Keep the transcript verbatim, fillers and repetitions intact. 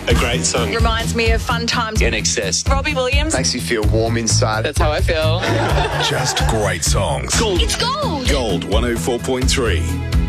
A great song. Reminds me of fun times. In Excess. Robbie Williams. Makes you feel warm inside. That's how I feel. Just great songs. It's gold. Gold one oh four point three.